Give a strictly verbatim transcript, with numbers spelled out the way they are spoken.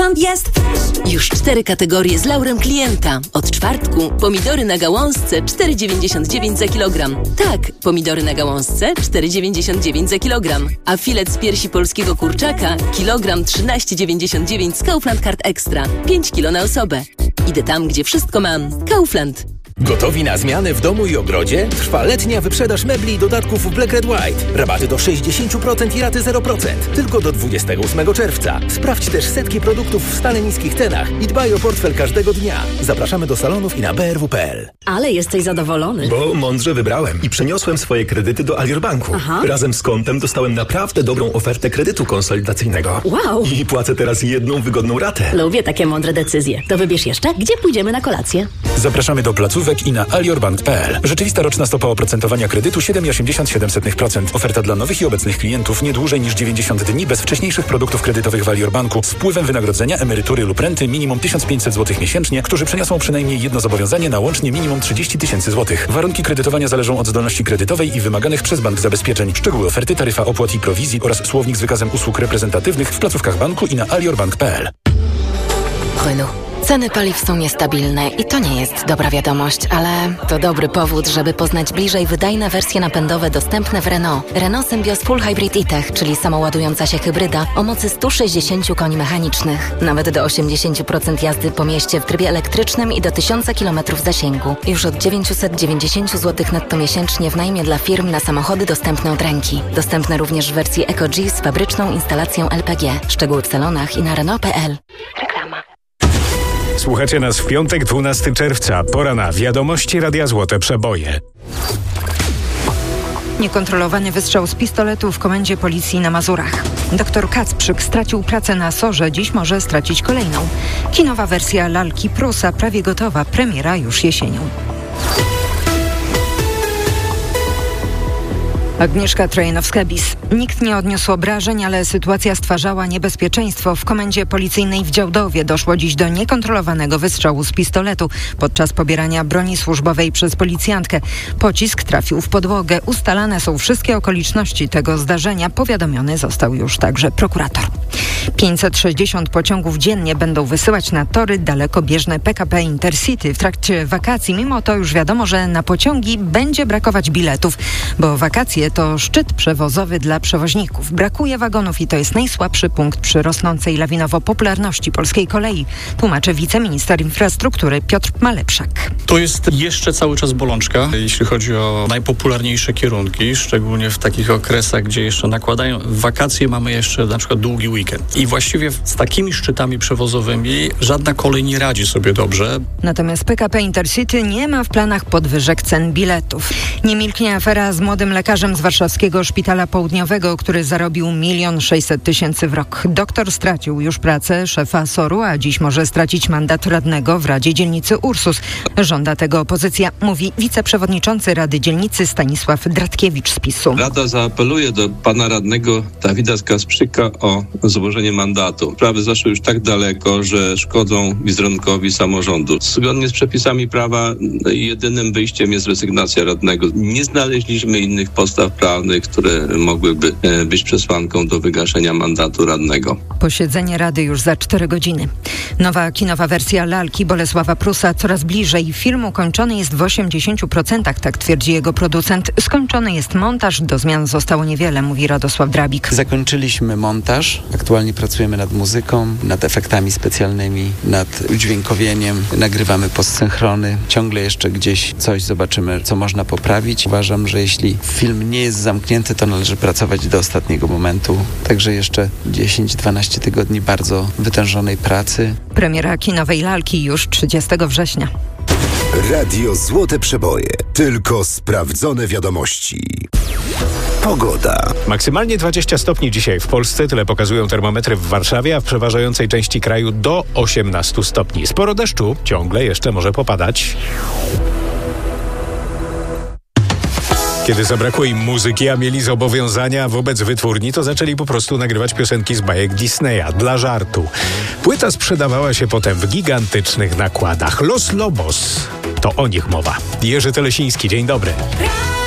Kaufland jest fresh. Już cztery kategorie z laurem klienta. Od czwartku pomidory na gałązce cztery dziewięćdziesiąt dziewięć za kilogram. Tak, pomidory na gałązce cztery dziewięćdziesiąt dziewięć za kilogram. A filet z piersi polskiego kurczaka kilogram trzynaście dziewięćdziesiąt dziewięć z Kaufland Card Extra. pięć kilo na osobę. Idę tam, gdzie wszystko mam. Kaufland. Gotowi na zmiany w domu i ogrodzie? Trwa letnia wyprzedaż mebli i dodatków w Black Red White. Rabaty do sześćdziesiąt procent i raty zero procent. Tylko do dwudziestego ósmego czerwca. Sprawdź też setki produktów w stale niskich cenach i dbaj o portfel każdego dnia. Zapraszamy do salonów i na b r w kropka p l. Ale jesteś zadowolony. Bo mądrze wybrałem i przeniosłem swoje kredyty do Alior Banku. Aha. Razem z kontem dostałem naprawdę dobrą ofertę kredytu konsolidacyjnego. Wow. I płacę teraz jedną wygodną ratę. Lubię takie mądre decyzje. To wybierz jeszcze, gdzie pójdziemy na kolację. Zapraszamy do placówek i na aliorbank kropka p l. Rzeczywista roczna stopa oprocentowania kredytu siedem przecinek osiemdziesiąt siedem procent. Oferta dla nowych i obecnych klientów nie dłużej niż dziewięćdziesiąt dni bez wcześniejszych produktów kredytowych w Alior Banku z wpływem wynagrodzenia, emerytury lub renty minimum tysiąc pięćset złotych miesięcznie, którzy przeniosą przynajmniej jedno zobowiązanie na łącznie minimum trzydzieści tysięcy złotych. Warunki kredytowania zależą od zdolności kredytowej i wymaganych przez bank zabezpieczeń. Szczegóły oferty, taryfa opłat i prowizji oraz słownik z wykazem usług reprezentatywnych w placówkach banku i na aliorbank kropka p l. Renault. Ceny paliw są niestabilne i to nie jest dobra wiadomość, ale to dobry powód, żeby poznać bliżej wydajne wersje napędowe dostępne w Renault. Renault Symbioz Full Hybrid e-Tech, czyli samoładująca się hybryda o mocy sto sześćdziesiąt koni mechanicznych. Nawet do osiemdziesiąt procent jazdy po mieście w trybie elektrycznym i do tysiąc kilometrów zasięgu. Już od dziewięćset dziewięćdziesiąt złotych netto miesięcznie w najmie dla firm na samochody dostępne od ręki. Dostępne również w wersji EcoG z fabryczną instalacją L P G. Szczegóły w salonach i na Renault kropka p l. Reklama. Słuchacie nas w piątek, dwunastego czerwca. Pora na wiadomości Radia Złote Przeboje. Niekontrolowany wystrzał z pistoletu w komendzie policji na Mazurach. Doktor Kacprzyk stracił pracę na Sorze, dziś może stracić kolejną. Kinowa wersja Lalki Prusa prawie gotowa, premiera już jesienią. Agnieszka Trojanowska-Bis. Nikt nie odniósł obrażeń, ale sytuacja stwarzała niebezpieczeństwo. W komendzie policyjnej w Działdowie doszło dziś do niekontrolowanego wystrzału z pistoletu podczas pobierania broni służbowej przez policjantkę. Pocisk trafił w podłogę. Ustalane są wszystkie okoliczności tego zdarzenia. Powiadomiony został już także prokurator. pięćset sześćdziesiąt pociągów dziennie będą wysyłać na tory dalekobieżne P K P Intercity w trakcie wakacji. Mimo to już wiadomo, że na pociągi będzie brakować biletów, bo wakacje to szczyt przewozowy dla przewoźników. Brakuje wagonów i to jest najsłabszy punkt przy rosnącej lawinowo popularności polskiej kolei, tłumaczy wiceminister infrastruktury Piotr Malepszak. To jest jeszcze cały czas bolączka, jeśli chodzi o najpopularniejsze kierunki, szczególnie w takich okresach, gdzie jeszcze nakładają. W wakacje mamy jeszcze na przykład długi weekend. I właściwie z takimi szczytami przewozowymi żadna kolej nie radzi sobie dobrze. Natomiast P K P Intercity nie ma w planach podwyżek cen biletów. Nie milknie afera z młodym lekarzem z warszawskiego szpitala południowego, który zarobił milion sześćset tysięcy w rok. Doktor stracił już pracę szefa Soru, a dziś może stracić mandat radnego w Radzie Dzielnicy Ursus. Żąda tego opozycja, mówi wiceprzewodniczący Rady Dzielnicy Stanisław Dratkiewicz z PiSu. Rada zaapeluje do pana radnego Dawida Kasprzyka o złożenie mandatu. Sprawy zaszły już tak daleko, że szkodzą wizerunkowi samorządu. Zgodnie z przepisami prawa jedynym wyjściem jest rezygnacja radnego. Nie znaleźliśmy innych podstaw prawnych, które mogłyby być przesłanką do wygaszenia mandatu radnego. Posiedzenie Rady już za cztery godziny. Nowa kinowa wersja Lalki Bolesława Prusa coraz bliżej. Film ukończony jest w osiemdziesięciu procentach, tak twierdzi jego producent. Skończony jest montaż, do zmian zostało niewiele, mówi Radosław Drabik. Zakończyliśmy montaż. Aktualnie pracujemy nad muzyką, nad efektami specjalnymi, nad udźwiękowieniem. Nagrywamy postsynchrony. Ciągle jeszcze gdzieś coś zobaczymy, co można poprawić. Uważam, że jeśli film nie jest zamknięty, to należy pracować do ostatniego momentu. Także jeszcze dziesięć dwanaście tygodni bardzo wytężonej pracy. Premiera kinowej Lalki już trzydziestego września. Radio Złote Przeboje. Tylko sprawdzone wiadomości. Pogoda. Maksymalnie dwadzieścia stopni dzisiaj w Polsce, tyle pokazują termometry w Warszawie, a w przeważającej części kraju do osiemnastu stopni. Sporo deszczu, ciągle jeszcze może popadać. Kiedy zabrakło im muzyki, a mieli zobowiązania wobec wytwórni, to zaczęli po prostu nagrywać piosenki z bajek Disneya dla żartu. Płyta sprzedawała się potem w gigantycznych nakładach. Los Lobos, to o nich mowa. Jerzy Telesiński, dzień dobry.